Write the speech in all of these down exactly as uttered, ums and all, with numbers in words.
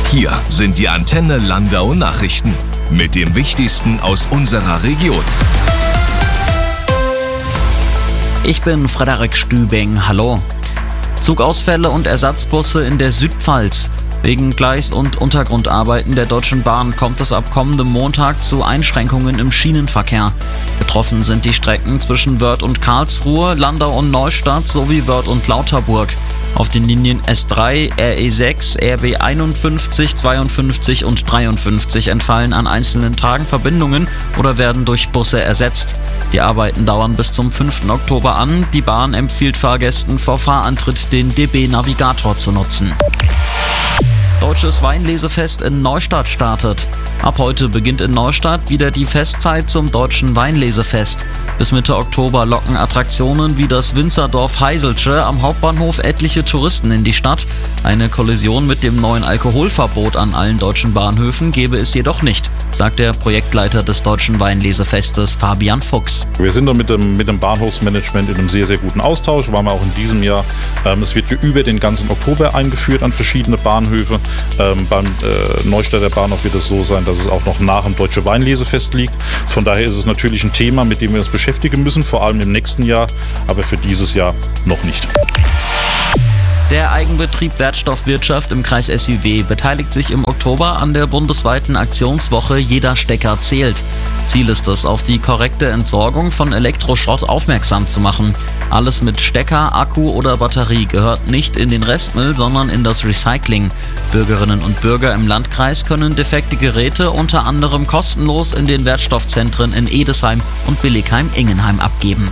Hier sind die Antenne Landau Nachrichten mit dem Wichtigsten aus unserer Region. Ich bin Frederik Stübing, hallo. Zugausfälle und Ersatzbusse in der Südpfalz. Wegen Gleis- und Untergrundarbeiten der Deutschen Bahn kommt es ab kommendem Montag zu Einschränkungen im Schienenverkehr. Betroffen sind die Strecken zwischen Wörth und Karlsruhe, Landau und Neustadt sowie Wörth und Lauterburg. Auf den Linien S drei, R E sechs, R B einundfünfzig, zweiundfünfzig und dreiundfünfzig entfallen an einzelnen Tagen Verbindungen oder werden durch Busse ersetzt. Die Arbeiten dauern bis zum fünften Oktober an. Die Bahn empfiehlt Fahrgästen vor Fahrantritt den D B-Navigator zu nutzen. Deutsches Weinlesefest in Neustadt startet. Ab heute beginnt in Neustadt wieder die Festzeit zum Deutschen Weinlesefest. Bis Mitte Oktober locken Attraktionen wie das Winzerdorf Heiselsche am Hauptbahnhof etliche Touristen in die Stadt. Eine Kollision mit dem neuen Alkoholverbot an allen deutschen Bahnhöfen gebe es jedoch nicht, sagt der Projektleiter des Deutschen Weinlesefestes Fabian Fuchs. Wir sind da mit dem, mit dem Bahnhofsmanagement in einem sehr, sehr guten Austausch, waren wir auch in diesem Jahr. Ähm, es wird über den ganzen Oktober eingeführt an verschiedene Bahnhöfe. Ähm, beim äh, Neustädter Bahnhof wird es so sein, dass es auch noch nach dem Deutschen Weinlesefest liegt. Von daher ist es natürlich ein Thema, mit dem wir uns beschäftigen müssen, vor allem im nächsten Jahr, aber für dieses Jahr noch nicht. Der Eigenbetrieb Wertstoffwirtschaft im Kreis S I W beteiligt sich im Oktober an der bundesweiten Aktionswoche Jeder Stecker zählt. Ziel ist es, auf die korrekte Entsorgung von Elektroschrott aufmerksam zu machen. Alles mit Stecker, Akku oder Batterie gehört nicht in den Restmüll, sondern in das Recycling. Bürgerinnen und Bürger im Landkreis können defekte Geräte unter anderem kostenlos in den Wertstoffzentren in Edesheim und Billigheim-Ingenheim abgeben.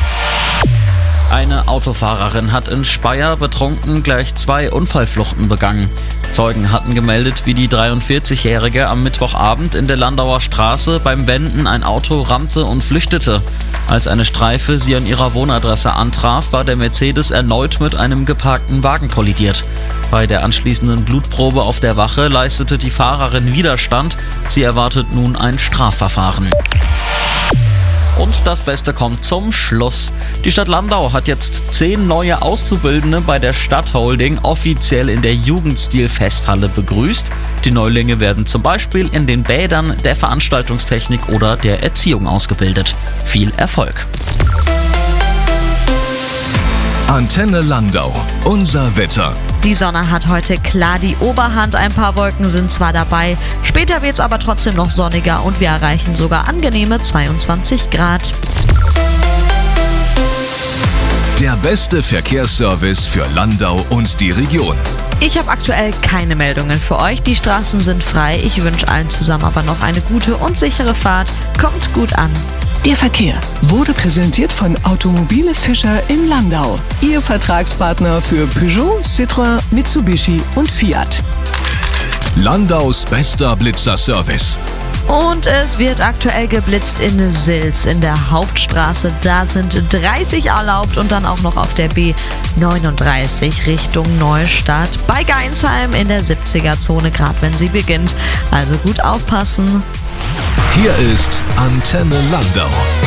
Eine Autofahrerin hat in Speyer betrunken gleich zwei Unfallfluchten begangen. Zeugen hatten gemeldet, wie die dreiundvierzigjährige am Mittwochabend in der Landauer Straße beim Wenden ein Auto rammte und flüchtete. Als eine Streife sie an ihrer Wohnadresse antraf, war der Mercedes erneut mit einem geparkten Wagen kollidiert. Bei der anschließenden Blutprobe auf der Wache leistete die Fahrerin Widerstand. Sie erwartet nun ein Strafverfahren. Und das Beste kommt zum Schluss. Die Stadt Landau hat jetzt zehn neue Auszubildende bei der Stadtholding offiziell in der Jugendstil-Festhalle begrüßt. Die Neulinge werden zum Beispiel in den Bädern, der Veranstaltungstechnik oder der Erziehung ausgebildet. Viel Erfolg! Antenne Landau, unser Wetter. Die Sonne hat heute klar die Oberhand, ein paar Wolken sind zwar dabei, später wird es aber trotzdem noch sonniger und wir erreichen sogar angenehme zweiundzwanzig Grad. Der beste Verkehrsservice für Landau und die Region. Ich habe aktuell keine Meldungen für euch, die Straßen sind frei. Ich wünsche allen zusammen aber noch eine gute und sichere Fahrt. Kommt gut an. Der Verkehr wurde präsentiert von Automobile Fischer in Landau. Ihr Vertragspartner für Peugeot, Citroën, Mitsubishi und Fiat. Landaus bester Blitzerservice. Und es wird aktuell geblitzt in Silz in der Hauptstraße. Da sind dreißig erlaubt und dann auch noch auf der B neununddreißig Richtung Neustadt. Bei Geinsheim in der siebziger-Zone, gerade wenn sie beginnt. Also gut aufpassen. Hier ist Antenne Landau.